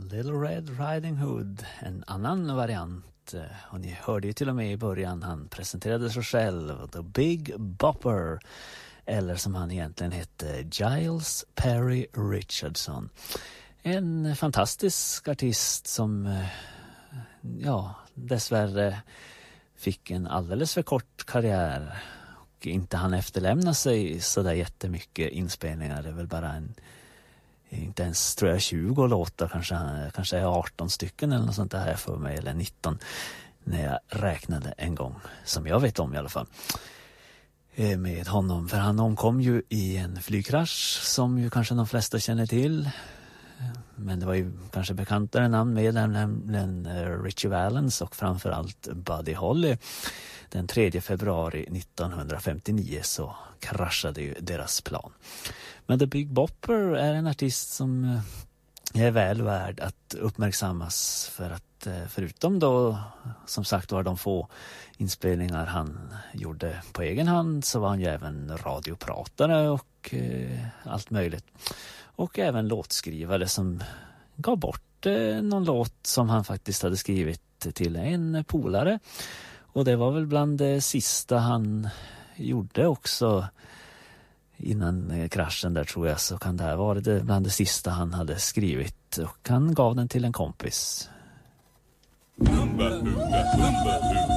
Little Red Riding Hood, en annan variant. Och ni hörde ju till och med i början, han presenterade sig själv, The Big Bopper, eller som han egentligen hette, Giles Perry Richardson. En fantastisk artist som dessvärre fick en alldeles för kort karriär och inte han efterlämna sig så där jättemycket inspelningar. Det är väl bara inte ens, tror jag, 20 låtar, kanske 18 stycken eller något sånt där för mig, eller 19 när jag räknade en gång, som jag vet om i alla fall, med honom. För han omkom ju i en flygkrasch som ju kanske de flesta känner till, men det var ju kanske bekantare namn med än Ritchie Valens och framförallt Buddy Holly. Den 3 februari 1959 så kraschade ju deras plan. Men The Big Bopper är en artist som är väl värd att uppmärksammas, för att förutom då som sagt var de få inspelningar han gjorde på egen hand, så var han ju även radiopratare och allt möjligt. Och även låtskrivare som gav bort någon låt som han faktiskt hade skrivit till en polare. Och det var väl bland det sista han gjorde också innan kraschen där, tror jag. Så kan det här vara det bland det sista han hade skrivit. Och han gav den till en kompis.